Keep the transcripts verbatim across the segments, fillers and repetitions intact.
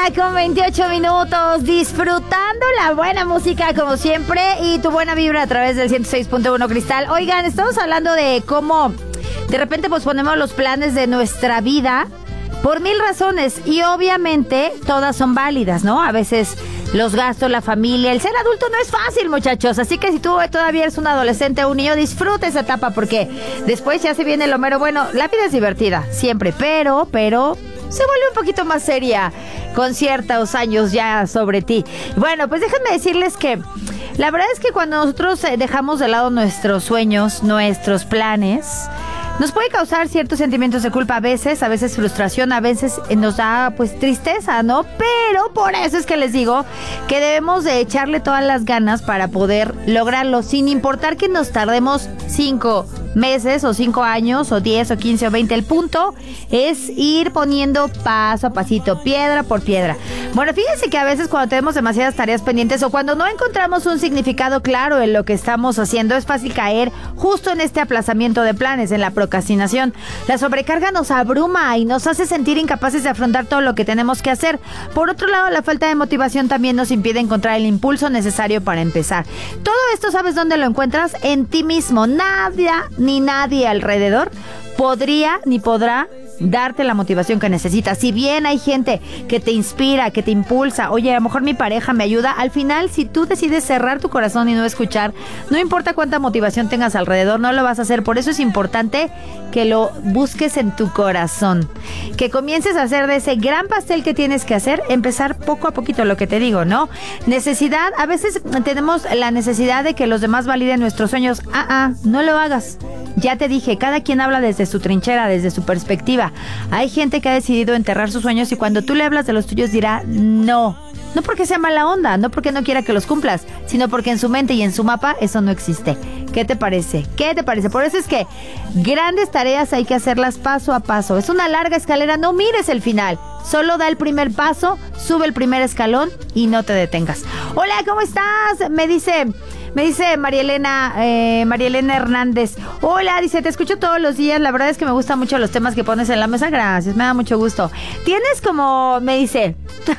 Con veintiocho minutos, disfrutando la buena música como siempre y tu buena vibra a través del ciento seis punto uno Cristal. Oigan, estamos hablando de cómo de repente posponemos los planes de nuestra vida por mil razones y obviamente todas son válidas, ¿no? A veces los gastos, la familia, el ser adulto no es fácil, muchachos. Así que si tú todavía eres un adolescente o un niño, disfruta esa etapa porque después ya se viene lo mero bueno. La vida es divertida, siempre, pero, pero... se vuelve un poquito más seria con ciertos años ya sobre ti. Bueno, pues déjenme decirles que la verdad es que cuando nosotros dejamos de lado nuestros sueños, nuestros planes, nos puede causar ciertos sentimientos de culpa a veces, a veces frustración, a veces nos da pues tristeza, ¿no? Pero por eso es que les digo que debemos de echarle todas las ganas para poder lograrlo, sin importar que nos tardemos cinco meses o cinco años o diez o quince o veinte. El punto es ir poniendo paso a pasito, piedra por piedra. Bueno, fíjense que a veces cuando tenemos demasiadas tareas pendientes o cuando no encontramos un significado claro en lo que estamos haciendo, es fácil caer justo en este aplazamiento de planes, en la procrastinación. La sobrecarga nos abruma y nos hace sentir incapaces de afrontar todo lo que tenemos que hacer. Por otro lado, la falta de motivación también nos impide encontrar el impulso necesario para empezar. Todo esto, ¿sabes dónde lo encuentras? En ti mismo. Nadie ni nadie alrededor podría ni podrá darte la motivación que necesitas. Si bien hay gente que te inspira, que te impulsa, oye, a lo mejor mi pareja me ayuda, al final si tú decides cerrar tu corazón y no escuchar, no importa cuánta motivación tengas alrededor, no lo vas a hacer. Por eso es importante que lo busques en tu corazón, que comiences a hacer de ese gran pastel que tienes que hacer, empezar poco a poquito, lo que te digo, ¿no? Necesidad, a veces tenemos la necesidad de que los demás validen nuestros sueños. Ah, ah, no lo hagas. Ya te dije, cada quien habla desde su trinchera, desde su perspectiva. Hay gente que ha decidido enterrar sus sueños y cuando tú le hablas de los tuyos dirá no. No porque sea mala onda, no porque no quiera que los cumplas, sino porque en su mente y en su mapa eso no existe. ¿Qué te parece? ¿Qué te parece? Por eso es que grandes tareas hay que hacerlas paso a paso. Es una larga escalera, no mires el final. Solo da el primer paso, sube el primer escalón y no te detengas. Hola, ¿cómo estás? Me dice... Me dice María Elena, eh, María Elena Hernández. Hola, dice, te escucho todos los días. La verdad es que me gustan mucho los temas que pones en la mesa. Gracias, me da mucho gusto. Tienes como, me dice,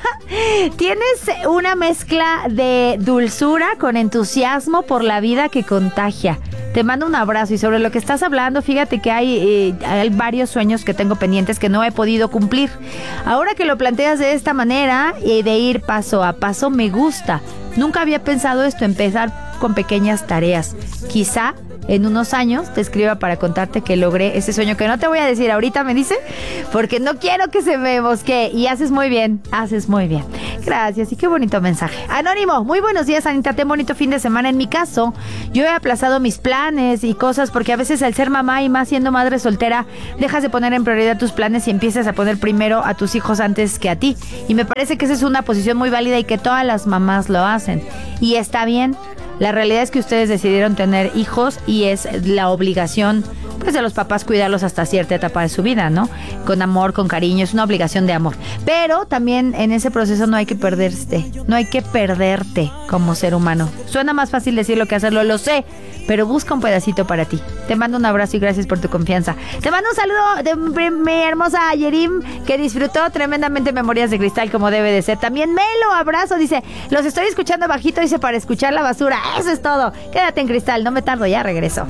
tienes una mezcla de dulzura con entusiasmo por la vida que contagia. Te mando un abrazo y sobre lo que estás hablando, fíjate que hay, eh, hay varios sueños que tengo pendientes que no he podido cumplir. Ahora que lo planteas de esta manera y eh, de ir paso a paso, me gusta. Nunca había pensado esto, empezar con pequeñas tareas. Quizá en unos años te escriba para contarte que logré ese sueño que no te voy a decir ahorita, me dice, porque no quiero que se me mosquee. Y haces muy bien, haces muy bien. Gracias y qué bonito mensaje. Anónimo, muy buenos días, Anita, ten bonito fin de semana. En mi caso, yo he aplazado mis planes y cosas porque a veces al ser mamá y más siendo madre soltera, dejas de poner en prioridad tus planes y empiezas a poner primero a tus hijos antes que a ti. Y me parece que esa es una posición muy válida y que todas las mamás lo hacen. Y está bien. La realidad es que ustedes decidieron tener hijos y es la obligación pues de los papás cuidarlos hasta cierta etapa de su vida, ¿no? Con amor, con cariño, es una obligación de amor. Pero también en ese proceso no hay que perderse, no hay que perderte como ser humano. Suena más fácil decirlo que hacerlo, lo sé, pero busca un pedacito para ti. Te mando un abrazo y gracias por tu confianza. Te mando un saludo de mi hermosa Yerim, que disfrutó tremendamente Memorias de Cristal como debe de ser. También Melo, abrazo, dice, los estoy escuchando bajito, dice, para escuchar la basura. Eso es todo. Quédate en Cristal, no me tardo, ya regreso.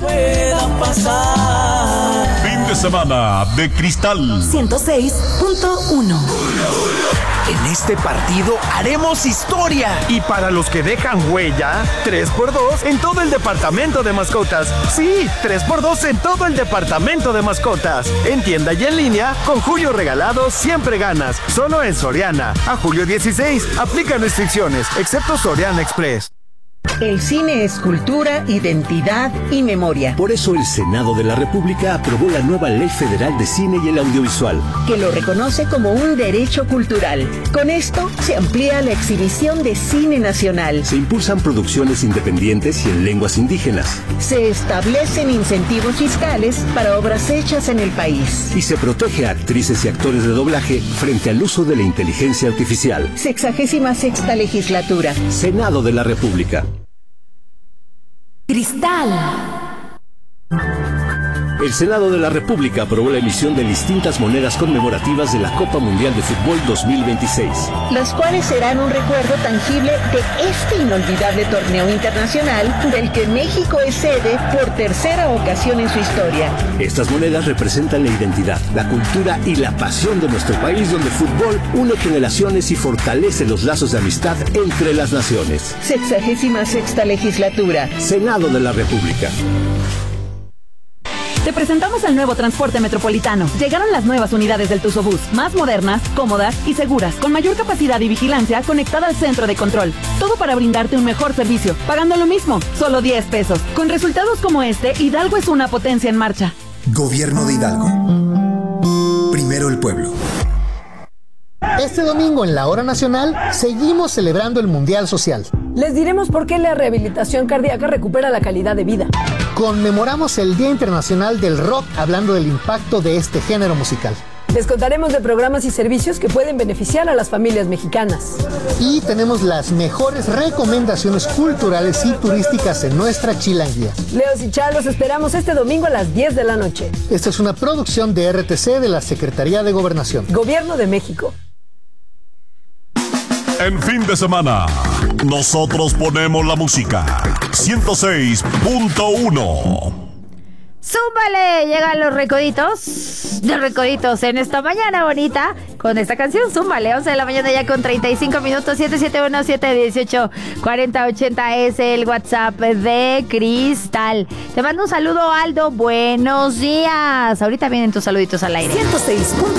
Fin de semana de Cristal ciento seis punto uno. En este partido haremos historia. Y para los que dejan huella, tres por dos en todo el departamento de mascotas. Sí, tres por dos en todo el departamento de mascotas. En tienda y en línea, con Julio Regalado siempre ganas. Solo en Soriana. A julio dieciséis, aplican restricciones, excepto Soriana Express. El cine es cultura, identidad y memoria. Por eso el Senado de la República aprobó la nueva Ley Federal de Cine y el Audiovisual, que lo reconoce como un derecho cultural. Con esto se amplía la exhibición de cine nacional. Se impulsan producciones independientes y en lenguas indígenas. Se establecen incentivos fiscales para obras hechas en el país. Y se protege a actrices y actores de doblaje frente al uso de la inteligencia artificial. Sexagésima sexta legislatura. Senado de la República. Cristal El Senado de la República aprobó la emisión de distintas monedas conmemorativas de la Copa Mundial de Fútbol dos mil veintiséis. Las cuales serán un recuerdo tangible de este inolvidable torneo internacional del que México es sede por tercera ocasión en su historia. Estas monedas representan la identidad, la cultura y la pasión de nuestro país, donde el fútbol une generaciones y fortalece los lazos de amistad entre las naciones. Sexagésima sexta legislatura. Senado de la República. Te presentamos el nuevo transporte metropolitano. Llegaron las nuevas unidades del Tusobús, más modernas, cómodas y seguras, con mayor capacidad y vigilancia conectada al centro de control. Todo para brindarte un mejor servicio, pagando lo mismo, solo diez pesos. Con resultados como este, Hidalgo es una potencia en marcha. Gobierno de Hidalgo. Primero el pueblo. Este domingo en la Hora Nacional seguimos celebrando el Mundial Social. Les diremos por qué la rehabilitación cardíaca recupera la calidad de vida. Conmemoramos el Día Internacional del Rock hablando del impacto de este género musical. Les contaremos de programas y servicios que pueden beneficiar a las familias mexicanas. Y tenemos las mejores recomendaciones culturales y turísticas en nuestra chilanguía. Leos y Char, los esperamos este domingo a las diez de la noche. Esta es una producción de R T C de la Secretaría de Gobernación. Gobierno de México. En fin de semana, nosotros ponemos la música. ciento seis punto uno. ¡Zúmbale! Llegan los recoditos. Los recoditos en esta mañana bonita con esta canción. ¡Zúmbale! once de la mañana ya con treinta y cinco minutos. siete siete uno, siete uno ocho, cuatro cero ocho cero es el WhatsApp de Cristal. Te mando un saludo, Aldo. Buenos días. Ahorita vienen tus saluditos al aire. ciento seis.